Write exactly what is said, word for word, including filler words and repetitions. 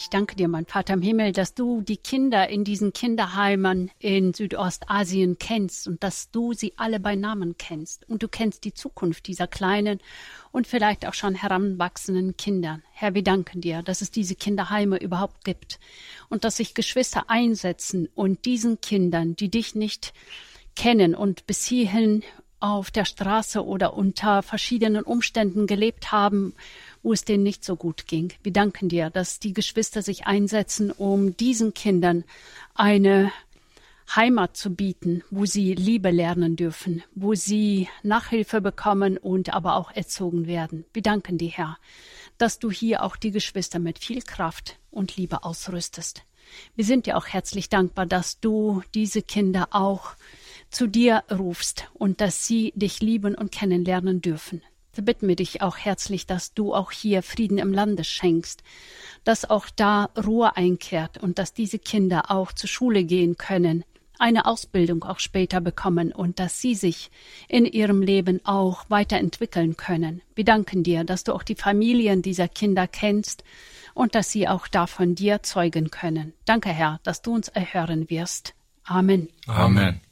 Ich danke dir, mein Vater im Himmel, dass du die Kinder in diesen Kinderheimen in Südostasien kennst und dass du sie alle bei Namen kennst. Und du kennst die Zukunft dieser kleinen und vielleicht auch schon heranwachsenden Kinder. Herr, wir danken dir, dass es diese Kinderheime überhaupt gibt und dass sich Geschwister einsetzen und diesen Kindern, die dich nicht kennen und bis hierhin auf der Straße oder unter verschiedenen Umständen gelebt haben, wo es denen nicht so gut ging. Wir danken dir, dass die Geschwister sich einsetzen, um diesen Kindern eine Heimat zu bieten, wo sie Liebe lernen dürfen, wo sie Nachhilfe bekommen und aber auch erzogen werden. Wir danken dir, Herr, dass du hier auch die Geschwister mit viel Kraft und Liebe ausrüstest. Wir sind dir auch herzlich dankbar, dass du diese Kinder auch zu dir rufst und dass sie dich lieben und kennenlernen dürfen. So bitten wir dich auch herzlich, dass du auch hier Frieden im Lande schenkst, dass auch da Ruhe einkehrt und dass diese Kinder auch zur Schule gehen können, eine Ausbildung auch später bekommen und dass sie sich in ihrem Leben auch weiterentwickeln können. Wir danken dir, dass du auch die Familien dieser Kinder kennst und dass sie auch da von dir zeugen können. Danke, Herr, dass du uns erhören wirst. Amen. Amen.